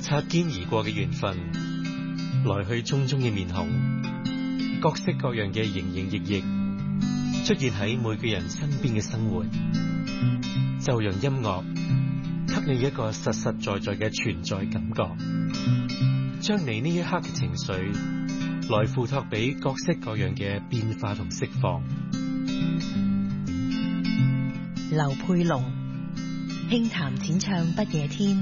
擦肩而過嘅緣分，來去匆匆嘅面孔，各式各樣嘅營營役役，出現喺每個人身邊嘅生活，就讓音樂給你一個實實在在嘅存在感覺，將你呢一刻嘅情緒來付託俾各式各樣嘅變化同釋放。 劉佩龍輕談淺唱不夜天。